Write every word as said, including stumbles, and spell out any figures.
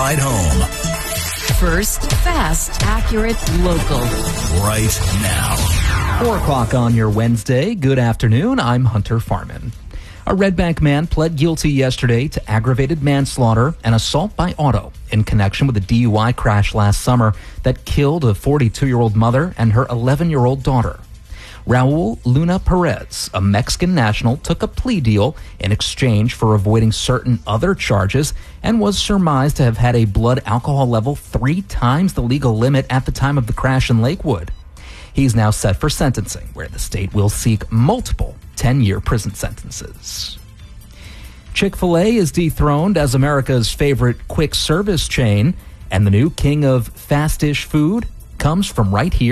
ride home. First, fast, accurate, local. Right now. Four o'clock on your Wednesday. Good afternoon. I'm Hunter Farman. A Red Bank man pled guilty yesterday to aggravated manslaughter and assault by auto in connection with a D U I crash last summer that killed a forty-two-year-old mother and her eleven-year-old daughter. Raul Luna Perez, a Mexican national, took a plea deal in exchange for avoiding certain other charges and was surmised to have had a blood alcohol level three times the legal limit at the time of the crash in Lakewood. He's now set for sentencing, where the state will seek multiple ten-year prison sentences. Chick-fil-A is dethroned as America's favorite quick service chain, and the new king of fast-ish food comes from right here